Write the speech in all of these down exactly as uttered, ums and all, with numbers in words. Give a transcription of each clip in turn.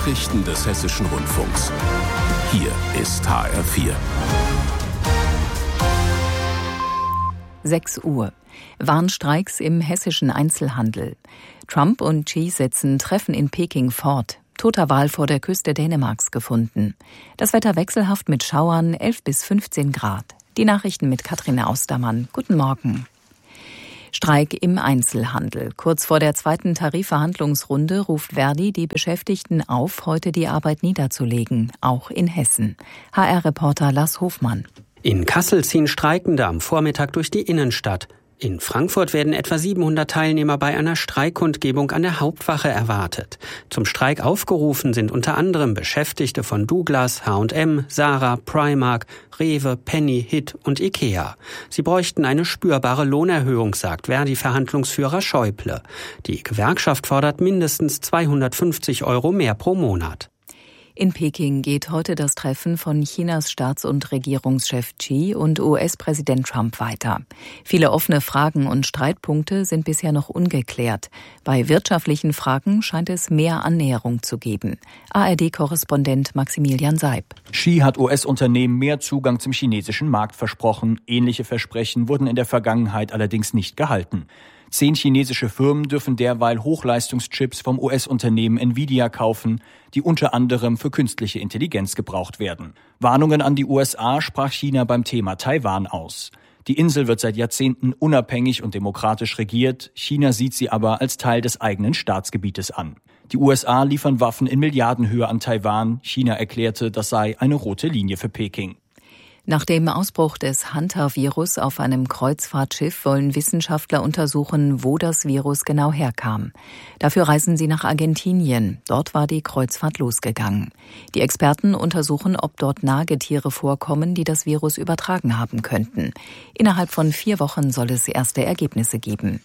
Nachrichten des Hessischen Rundfunks. Hier ist H R vier. sechs Uhr. Warnstreiks im hessischen Einzelhandel. Trump und Xi setzen Treffen in Peking fort. Toter Wal vor der Küste Dänemarks gefunden. Das Wetter wechselhaft mit Schauern, elf bis fünfzehn Grad. Die Nachrichten mit Katrin Austermann. Guten Morgen. Streik im Einzelhandel. Kurz vor der zweiten Tarifverhandlungsrunde ruft Verdi die Beschäftigten auf, heute die Arbeit niederzulegen, auch in Hessen. H R-Reporter Lars Hofmann. In Kassel ziehen Streikende am Vormittag durch die Innenstadt. In Frankfurt werden etwa siebenhundert Teilnehmer bei einer Streikkundgebung an der Hauptwache erwartet. Zum Streik aufgerufen sind unter anderem Beschäftigte von Douglas, H und M, Zara, Primark, Rewe, Penny, Hit und Ikea. Sie bräuchten eine spürbare Lohnerhöhung, sagt Verdi-Verhandlungsführer Schäuble. Die Gewerkschaft fordert mindestens zweihundertfünfzig Euro mehr pro Monat. In Peking geht heute das Treffen von Chinas Staats- und Regierungschef Xi und U S-Präsident Trump weiter. Viele offene Fragen und Streitpunkte sind bisher noch ungeklärt. Bei wirtschaftlichen Fragen scheint es mehr Annäherung zu geben. A R D-Korrespondent Maximilian Seib. Xi hat U S-Unternehmen mehr Zugang zum chinesischen Markt versprochen. Ähnliche Versprechen wurden in der Vergangenheit allerdings nicht gehalten. Zehn chinesische Firmen dürfen derweil Hochleistungschips vom U S-Unternehmen Nvidia kaufen, die unter anderem für künstliche Intelligenz gebraucht werden. Warnungen an die U S A sprach China beim Thema Taiwan aus. Die Insel wird seit Jahrzehnten unabhängig und demokratisch regiert. China sieht sie aber als Teil des eigenen Staatsgebietes an. Die U S A liefern Waffen in Milliardenhöhe an Taiwan. China erklärte, das sei eine rote Linie für Peking. Nach dem Ausbruch des Hanta-Virus auf einem Kreuzfahrtschiff wollen Wissenschaftler untersuchen, wo das Virus genau herkam. Dafür reisen sie nach Argentinien. Dort war die Kreuzfahrt losgegangen. Die Experten untersuchen, ob dort Nagetiere vorkommen, die das Virus übertragen haben könnten. Innerhalb von vier Wochen soll es erste Ergebnisse geben.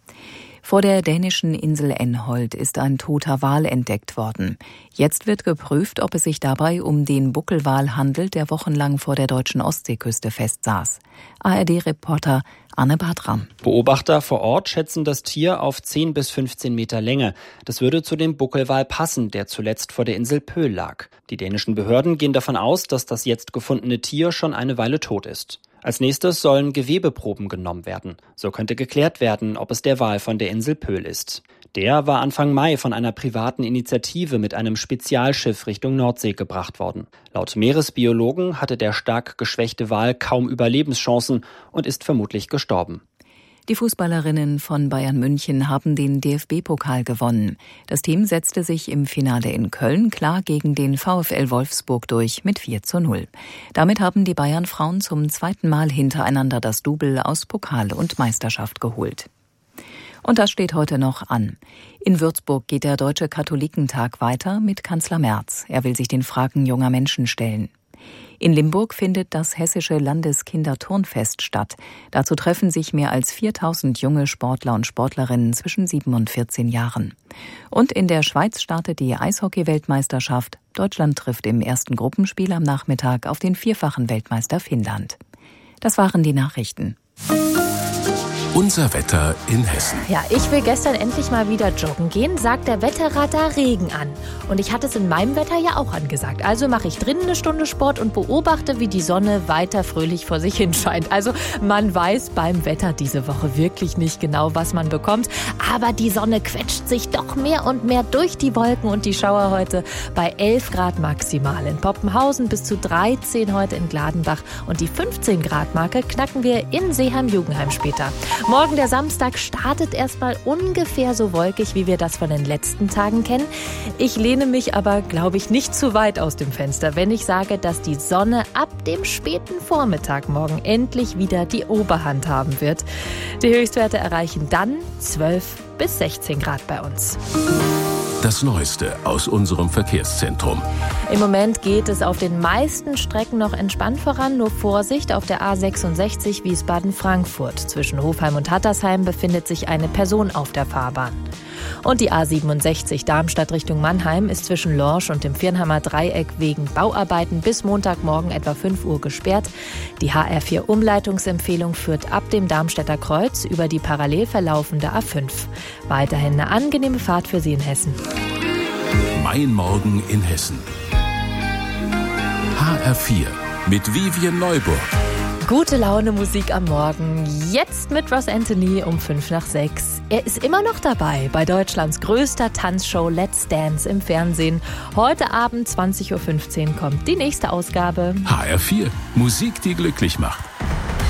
Vor der dänischen Insel Enholt ist ein toter Wal entdeckt worden. Jetzt wird geprüft, ob es sich dabei um den Buckelwal handelt, der wochenlang vor der deutschen Ostseeküste festsaß. A R D-Reporter Anne Bartram. Beobachter vor Ort schätzen das Tier auf zehn bis fünfzehn Meter Länge. Das würde zu dem Buckelwal passen, der zuletzt vor der Insel Pöhl lag. Die dänischen Behörden gehen davon aus, dass das jetzt gefundene Tier schon eine Weile tot ist. Als nächstes sollen Gewebeproben genommen werden. So könnte geklärt werden, ob es der Wal von der Insel Pöhl ist. Der war Anfang Mai von einer privaten Initiative mit einem Spezialschiff Richtung Nordsee gebracht worden. Laut Meeresbiologen hatte der stark geschwächte Wal kaum Überlebenschancen und ist vermutlich gestorben. Die Fußballerinnen von Bayern München haben den D F B-Pokal gewonnen. Das Team setzte sich im Finale in Köln klar gegen den VfL Wolfsburg durch mit vier zu null. Damit haben die Bayern-Frauen zum zweiten Mal hintereinander das Double aus Pokal und Meisterschaft geholt. Und das steht heute noch an. In Würzburg geht der Deutsche Katholikentag weiter mit Kanzler Merz. Er will sich den Fragen junger Menschen stellen. In Limburg findet das Hessische Landeskinderturnfest statt. Dazu treffen sich mehr als viertausend junge Sportler und Sportlerinnen zwischen sieben und vierzehn Jahren. Und in der Schweiz startet die Eishockey-Weltmeisterschaft. Deutschland trifft im ersten Gruppenspiel am Nachmittag auf den vierfachen Weltmeister Finnland. Das waren die Nachrichten. Unser Wetter in Hessen. Ja, ich will gestern endlich mal wieder joggen gehen, sagt der Wetterradar Regen an. Und ich hatte es in meinem Wetter ja auch angesagt. Also mache ich drinnen eine Stunde Sport und beobachte, wie die Sonne weiter fröhlich vor sich hin scheint. Also man weiß beim Wetter diese Woche wirklich nicht genau, was man bekommt. Aber die Sonne quetscht sich doch mehr und mehr durch die Wolken und die Schauer heute bei elf Grad maximal. In Poppenhausen bis zu dreizehn heute in Gladenbach. Und die fünfzehn Grad Marke knacken wir in Seeheim-Jugenheim später. Morgen der Samstag startet erstmal ungefähr so wolkig, wie wir das von den letzten Tagen kennen. Ich lehne mich aber, glaube ich, nicht zu weit aus dem Fenster, wenn ich sage, dass die Sonne ab dem späten Vormittag morgen endlich wieder die Oberhand haben wird. Die Höchstwerte erreichen dann zwölf bis sechzehn Grad bei uns. Das Neueste aus unserem Verkehrszentrum. Im Moment geht es auf den meisten Strecken noch entspannt voran. Nur Vorsicht, auf der A sechsundsechzig Wiesbaden-Frankfurt. Zwischen Hofheim und Hattersheim befindet sich eine Person auf der Fahrbahn. Und die A siebenundsechzig Darmstadt Richtung Mannheim ist zwischen Lorsch und dem Viernheimer Dreieck wegen Bauarbeiten bis Montagmorgen etwa fünf Uhr gesperrt. Die H R vier Umleitungsempfehlung führt ab dem Darmstädter Kreuz über die parallel verlaufende A fünf. Weiterhin eine angenehme Fahrt für Sie in Hessen. Mein Morgen in Hessen. H R vier mit Vivian Neuburg. Gute Laune Musik am Morgen. Jetzt mit Ross Anthony um fünf nach sechs. Er ist immer noch dabei bei Deutschlands größter Tanzshow Let's Dance im Fernsehen. Heute Abend zwanzig Uhr fünfzehn kommt die nächste Ausgabe. H R vier. Musik, die glücklich macht.